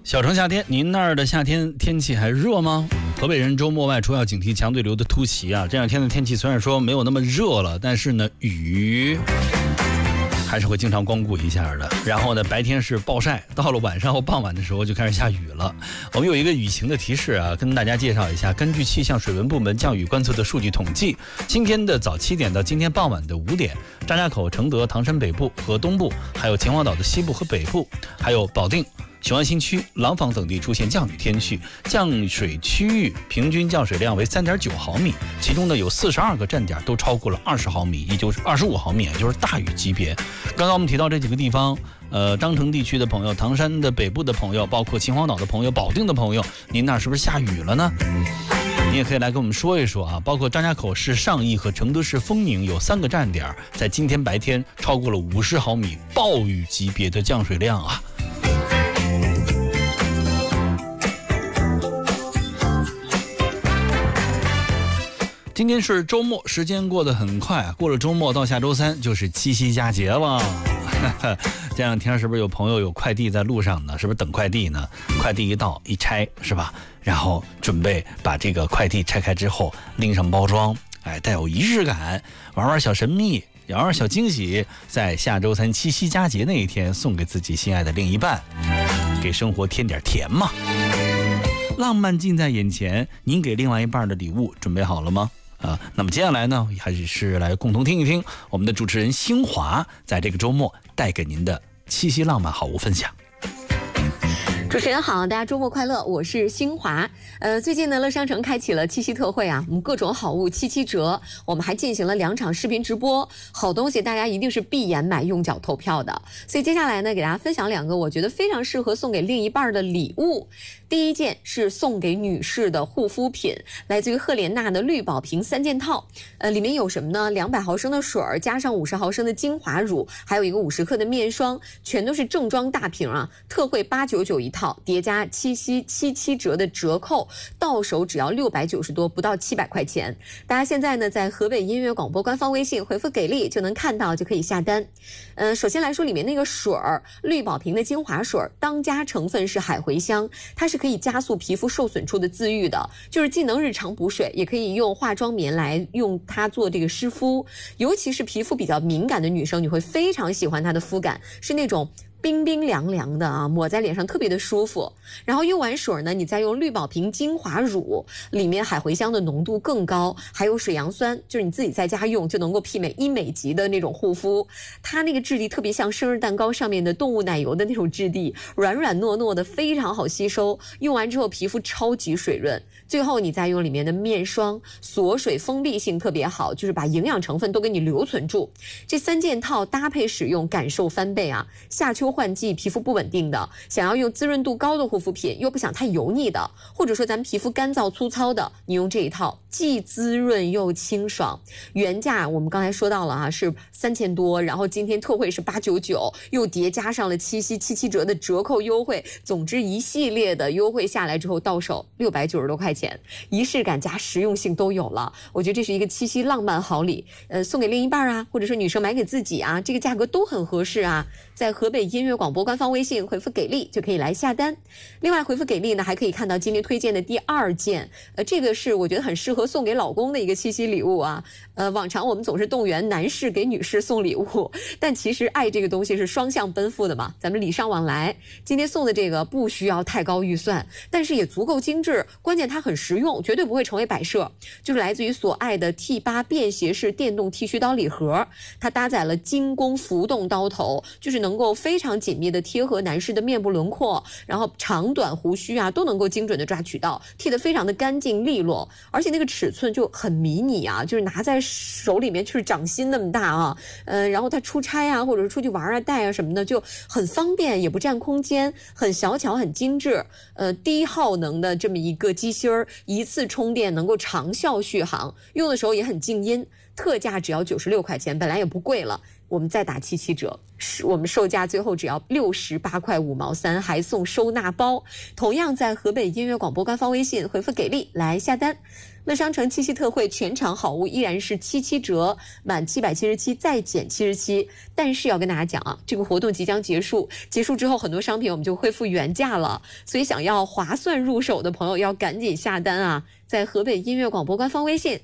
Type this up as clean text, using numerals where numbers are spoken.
小城夏天，您那儿的夏天天气还热吗？河北人周末外出要警惕强对流的突袭啊！这两天的天气虽然说没有那么热了，但是呢，雨还是会经常光顾一下的。然后呢，白天是暴晒，到了晚上或傍晚的时候就开始下雨了。我们有一个雨情的提示啊，跟大家介绍一下。根据气象水文部门降雨观测的数据统计，今天的早7点到今天傍晚的5点，张家口、承德、唐山北部和东部，还有秦皇岛的西部和北部，还有保定、雄安新区、廊坊等地出现降雨天气，降水区域平均降水量为3.9毫米，其中呢有42个站点都超过了20毫米，也就是25毫米，也就是大雨级别。刚刚我们提到这几个地方，张城地区的朋友、唐山的北部的朋友，包括秦皇岛的朋友、保定的朋友，您那是不是下雨了呢？你也可以来跟我们说一说啊，包括张家口市上邑和承德市丰宁有3个站点，在今天白天超过了50毫米暴雨级别的降水量啊。今天是周末，时间过得很快啊！过了周末到下周3就是七夕佳节了。这两天是不是有朋友有快递在路上呢？是不是等快递呢？快递一到一拆是吧？然后准备把这个快递拆开之后拎上包装，带有仪式感，玩玩小神秘，玩玩小惊喜，在下周3七夕佳节那一天送给自己心爱的另一半，给生活添点甜嘛。浪漫近在眼前，您给另外一半的礼物准备好了吗？那么接下来呢，还是来共同听一听我们的主持人星华在这个周末带给您的七夕浪漫好物分享。 主持人好，大家周末快乐，我是星华。最近呢，乐商城开启了七夕特惠啊，我们各种好物7折，我们还进行了2场视频直播，好东西大家一定是闭眼买用脚投票的。所以接下来呢，给大家分享2个我觉得非常适合送给另一半的礼物。第一件是送给女士的护肤品，来自于赫莲娜的绿宝瓶3件套，里面有什么呢？200毫升的水加上50毫升的精华乳，还有一个50克的面霜，全都是正装大瓶啊，特惠899一套，叠加七夕77折的折扣，到手只要690多，不到700块钱。大家现在呢，在河北音乐广播官方微信回复给力就能看到，就可以下单。首先来说里面那个水儿，绿宝瓶的精华水，当家成分是海茴香，它是可以加速皮肤受损处的自愈的，就是既能日常补水，也可以用化妆棉来用它做这个湿敷，尤其是皮肤比较敏感的女生，你会非常喜欢它的肤感，是那种冰冰凉凉的啊，抹在脸上特别的舒服。然后用完水呢，你再用绿宝瓶精华乳，里面海茴香的浓度更高，还有水杨酸，就是你自己在家用就能够媲美医美级的那种护肤。它那个质地特别像生日蛋糕上面的动物奶油的那种质地，软软糯糯的，非常好吸收。用完之后皮肤超级水润。最后你再用里面的面霜，锁水封闭性特别好，就是把营养成分都给你留存住。这3件套搭配使用，感受翻倍啊！夏秋换季皮肤不稳定的，想要用滋润度高的护肤品，又不想太油腻的，或者说咱们皮肤干燥粗糙的，你用这一套既滋润又清爽。原价我们刚才说到了啊，是3000多，然后今天特惠是899，又叠加上了七夕77折的折扣优惠，总之一系列的优惠下来之后，到手690多块钱，仪式感加实用性都有了。我觉得这是一个七夕浪漫好礼，送给另一半啊，或者说女生买给自己啊，这个价格都很合适啊。在河北音乐广播官方微信回复给力就可以来下单。另外回复给力呢，还可以看到今天推荐的第2件，这个是我觉得很适合送给老公的一个七夕礼物啊。往常我们总是动员男士给女士送礼物，但其实爱这个东西是双向奔赴的嘛，咱们礼尚往来。今天送的这个不需要太高预算，但是也足够精致，关键它很实用，绝对不会成为摆设。就是来自于所爱的 T8 便携式电动剃须刀礼盒，它搭载了精工浮动刀头，就是能够非常紧密的贴合男士的面部轮廓，然后长短胡须啊都能够精准的抓取到，剃得非常的干净利落，而且那个尺寸就很迷你啊，就是拿在手里面就是掌心那么大啊，然后它出差啊，或者是出去玩啊带啊什么的就很方便，也不占空间，很小巧很精致。低耗能的这么一个机芯儿，一次充电能够长效续航，用的时候也很静音。 特价只要96块钱，本来也不贵了。我们再打77折，我们售价最后只要68块5毛3，还送收纳包。同样在河北音乐广播官方微信回复给力来下单。乐商城七夕特惠全场好物依然是77折，满777再减77。但是要跟大家讲啊，这个活动即将结束，结束之后很多商品我们就恢复原价了，所以想要划算入手的朋友要赶紧下单啊！在河北音乐广播官方微信